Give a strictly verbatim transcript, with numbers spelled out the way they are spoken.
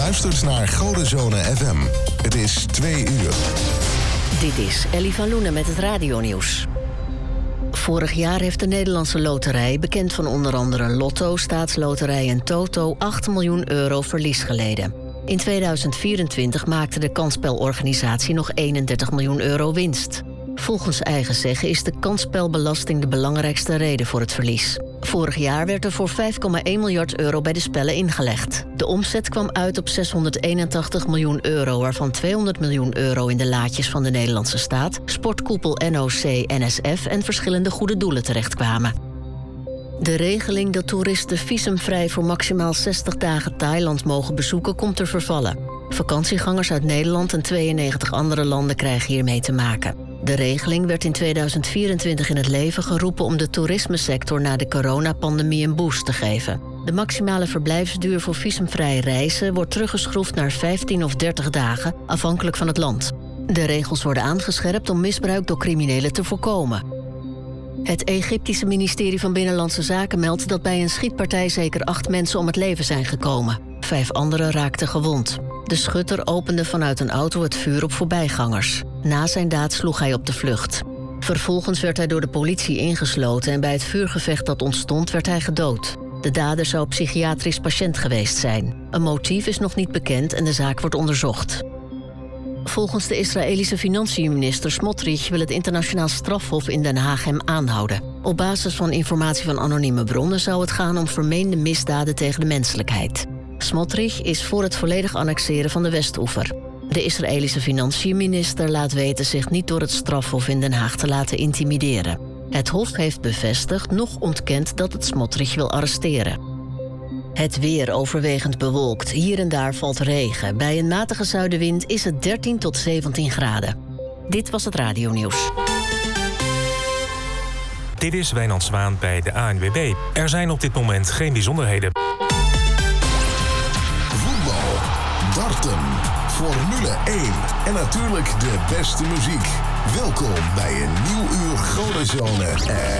luistert naar Godenzone F M. Het is twee uur. Dit is Ellie van Loenen met het radionieuws. Vorig jaar heeft de Nederlandse Loterij, bekend van onder andere Lotto, Staatsloterij en Toto, acht miljoen euro verlies geleden. In tweeduizend vierentwintig maakte de kansspelorganisatie nog eenendertig miljoen euro winst. Volgens eigen zeggen is de kansspelbelasting de belangrijkste reden voor het verlies. Vorig jaar werd er voor vijf komma één miljard euro bij de spellen ingelegd. De omzet kwam uit op zeshonderdeenentachtig miljoen euro... waarvan tweehonderd miljoen euro in de laadjes van de Nederlandse staat... sportkoepel N O C N S F en verschillende goede doelen terechtkwamen. De regeling dat toeristen visumvrij voor maximaal zestig dagen Thailand mogen bezoeken komt te vervallen. Vakantiegangers uit Nederland en tweeënnegentig andere landen krijgen hiermee te maken. De regeling werd in tweeduizend vierentwintig in het leven geroepen om de toerismesector na de coronapandemie een boost te geven. De maximale verblijfsduur voor visumvrij reizen wordt teruggeschroefd naar vijftien of dertig dagen, afhankelijk van het land. De regels worden aangescherpt om misbruik door criminelen te voorkomen. Het Egyptische ministerie van Binnenlandse Zaken meldt dat bij een schietpartij zeker acht mensen om het leven zijn gekomen. Vijf anderen raakten gewond. De schutter opende vanuit een auto het vuur op voorbijgangers. Na zijn daad sloeg hij op de vlucht. Vervolgens werd hij door de politie ingesloten en bij het vuurgevecht dat ontstond werd hij gedood. De dader zou psychiatrisch patiënt geweest zijn. Een motief is nog niet bekend en de zaak wordt onderzocht. Volgens de Israëlische financiënminister Smotrich wil het internationaal strafhof in Den Haag hem aanhouden. Op basis van informatie van anonieme bronnen zou het gaan om vermeende misdaden tegen de menselijkheid. Smotrich is voor het volledig annexeren van de Westoever. De Israëlische financiënminister laat weten zich niet door het strafhof in Den Haag te laten intimideren. Het hof heeft bevestigd, nog ontkend dat het Smotrich wil arresteren. Het weer overwegend bewolkt. Hier en daar valt regen. Bij een matige zuidenwind is het dertien tot zeventien graden. Dit was het radionieuws. Dit is Wijnand Zwaan bij de A N W B. Er zijn op dit moment geen bijzonderheden. Voetbal, darten, Formule één en natuurlijk de beste muziek. Welkom bij een nieuw uur Godenzone.